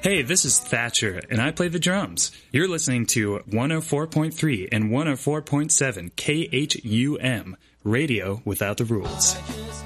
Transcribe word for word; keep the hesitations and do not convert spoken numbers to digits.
Hey, this is Thatcher, and I play the drums. You're listening to one oh four point three and one oh four point seven K H U M, Radio Without the Rules.